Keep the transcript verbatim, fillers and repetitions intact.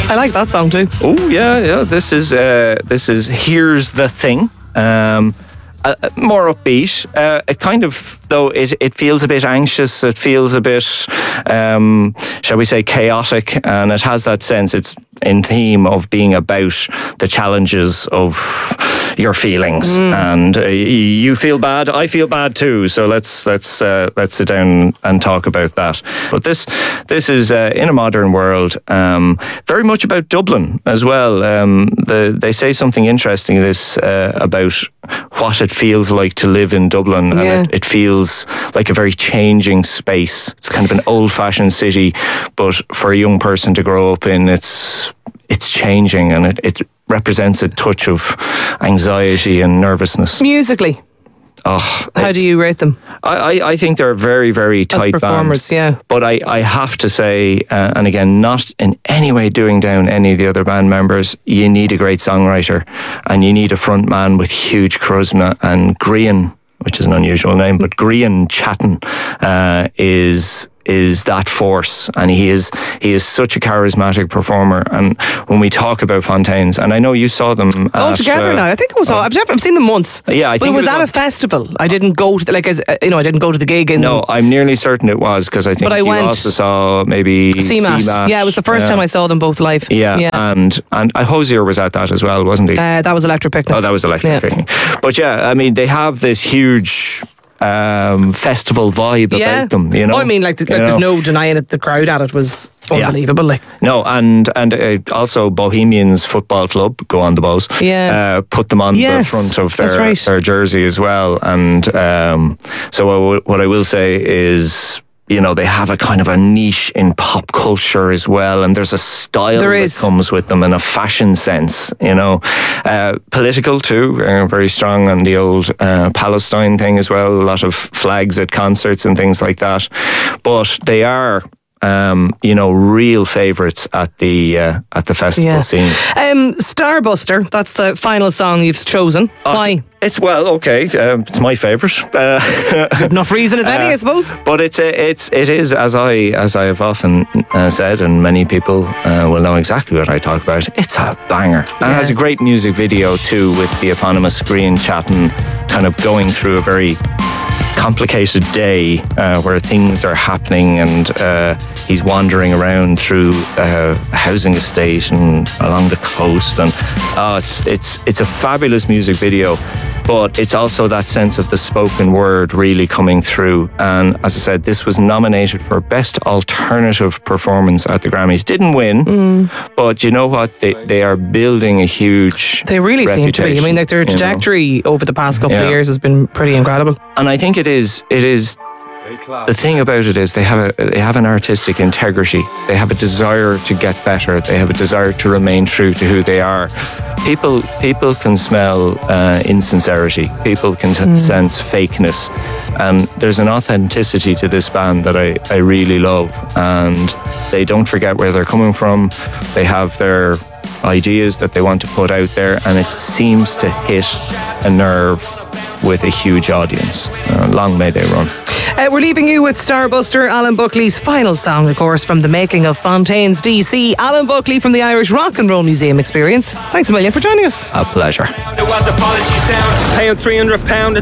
I like that song too. Oh yeah, yeah. This is uh, this is Here's the Thing. Um, uh, more upbeat. Uh, it kind of, though, it, it feels a bit anxious. It feels a bit, um, shall we say, chaotic, and it has that sense. It's in theme of being about the challenges of your feelings, mm. and uh, you feel bad. I feel bad too. So let's let's uh, let's sit down and talk about that. But this this is uh, in a modern world, um, very much about Dublin as well. Um, the, they say something interesting this uh, about what it feels like to live in Dublin, yeah. and it, it feels like a very changing space. It's kind of an old-fashioned city, but for a young person to grow up in, it's it's changing, and it, it represents a touch of anxiety and nervousness. Musically, oh, how do you rate them? I, I, I think they're a very, very tight As performers, band. yeah. But I, I have to say, uh, and again, not in any way doing down any of the other band members, you need a great songwriter, and you need a front man with huge charisma. And Grian, which is an unusual name, but Grian Chatton uh, is is that force, and he is he is such a charismatic performer. And when we talk about Fontaines, and I know you saw them all at, together uh, now. I think it was. all, I've never I've seen them once. Yeah, I but think it was, it was at on, a festival. I didn't go to the, like as, uh, you know I didn't go to the gig. In no, I'm nearly certain it was, because I think but I you went, also saw maybe C M A T. C M A T. Yeah, it was the first yeah. time I saw them both live. Yeah, yeah. and and uh, Hosier was at that as well, wasn't he? Uh, that was Electric Picnic. Oh, that was Electric yeah. Picnic. But yeah, I mean, they have this huge um, festival vibe yeah. about them. You know, oh, I mean, like, like there's no denying it. The crowd at it was unbelievable. Yeah. Like, no, and and uh, also Bohemians Football Club, go on the Bows. Yeah, uh, put them on yes, the front of their right. their jersey as well. And um, so what, w- what I will say is, you know, they have a kind of a niche in pop culture as well, and there's a style there that is. comes with them, and a fashion sense, you know. Uh, political too, uh, very strong on the old uh, Palestine thing as well, a lot of flags at concerts and things like that. But they are, um, you know, real favourites at the uh, at the festival yeah. scene. Um, Starbuster, that's the final song you've chosen. Oh, Why? It's, well, okay, um, it's my favourite. Uh, Good enough reason as any, uh, I suppose. But it's a, it's it is as I as I have often uh, said, and many people uh, will know exactly what I talk about. It's a banger, and yeah. it has a great music video too, with the eponymous Grian Chatton kind of going through a very complicated day uh, where things are happening, and uh, he's wandering around through uh, a housing estate and along the coast, and oh, it's it's it's a fabulous music video. But it's also that sense of the spoken word really coming through. And as I said, this was nominated for Best Alternative Performance at the Grammys. Didn't win, mm. but you know what? They they are building a huge They really seem to be. I mean, like, their trajectory you know? over the past couple yeah. of years has been pretty incredible. And I think it is it is the thing about it is they have a they have an artistic integrity. They have a desire to get better. They have a desire to remain true to who they are. People people can smell uh, insincerity. People can mm. sense fakeness. And there's an authenticity to this band that I, I really love. And they don't forget where they're coming from. They have their ideas that they want to put out there, and it seems to hit a nerve with a huge audience. Uh, long may they run. Uh, we're leaving you with Starbuster, Alan Buckley's final song, of course, from the making of Fontaines D C. Alan Buckley from the Irish Rock and Roll Museum Experience. Thanks a million for joining us. A pleasure. There was apologies down, paying three hundred pounds.